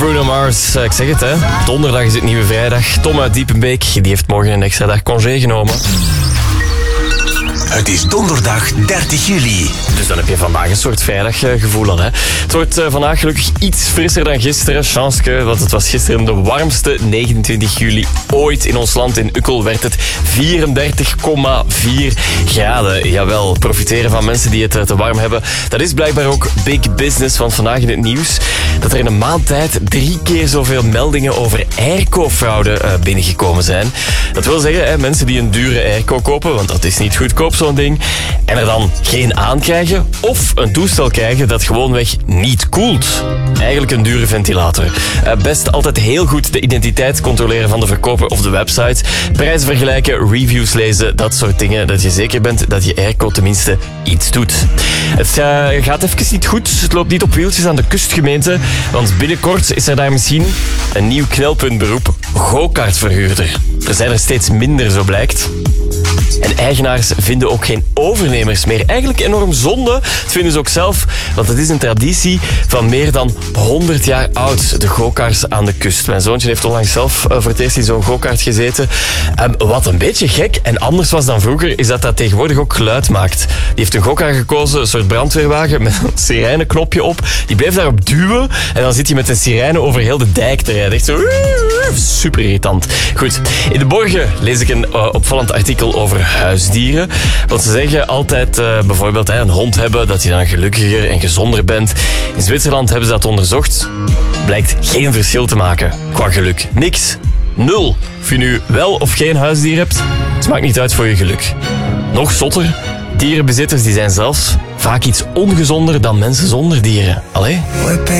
Bruno Mars, ik zeg het hè. Donderdag is het nieuwe vrijdag. Tom uit Diepenbeek, die heeft morgen een extra dag congé genomen. Het is donderdag 30 juli. Dus dan heb je vandaag een soort vrijdaggevoel al. Hè? Het wordt vandaag gelukkig iets frisser dan gisteren. Chanske, want het was gisteren de warmste 29 juli ooit in ons land. In Ukkel werd het 34,4 graden. Jawel, profiteren van mensen die het te warm hebben. Dat is blijkbaar ook big business, want vandaag in het nieuws dat er in een maand tijd 3 keer zoveel meldingen over airco-fraude binnengekomen zijn. Dat wil zeggen, hè, mensen die een dure airco kopen, want dat is niet goedkoop zo'n ding, en er dan geen aankrijgen of een toestel krijgen dat gewoonweg niet koelt. Eigenlijk een dure ventilator. Best altijd heel goed de identiteit controleren van de verkoper of de website. Prijzen vergelijken, reviews lezen, dat soort dingen. Dat je zeker bent dat je airco tenminste iets doet. Het gaat even niet goed. Het loopt niet op wieltjes aan de kustgemeente. Want binnenkort is er daar misschien een nieuw knelpuntberoep. Go-kartverhuurder. Er zijn er steeds minder, zo blijkt. En eigenaars vinden ook geen overnemers meer. Eigenlijk enorm zonde. Dat vinden ze ook zelf. Want het is een traditie van meer dan 100 jaar oud. De go-karts aan de kust. Mijn zoontje heeft onlangs zelf voor het eerst in zo'n go-kart gezeten. Wat een beetje gek en anders was dan vroeger, is dat tegenwoordig ook geluid maakt. Die heeft een go-kart gekozen, een soort brandweerwagen met een sireneknopje op. Die bleef daarop duwen en dan zit hij met een sirene over heel de dijk te rijden. Echt zo super irritant. Goed, in de Borgen lees ik een opvallend artikel over huisdieren. Want ze zeggen altijd bijvoorbeeld een hond hebben, dat je dan gelukkiger en gezonder bent. In Zwitserland hebben ze dat onderzocht. Blijkt geen verschil te maken qua geluk. Niks. 0. Of je nu wel of geen huisdier hebt, het maakt niet uit voor je geluk. Nog zotter, dierenbezitters die zijn zelfs vaak iets ongezonder dan mensen zonder dieren. Allee?